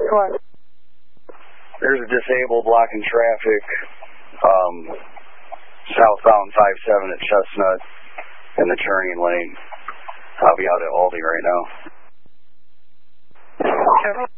What? There's a disabled blocking traffic southbound 57 at Chestnut in the turning lane. I'll be out at Aldi right now.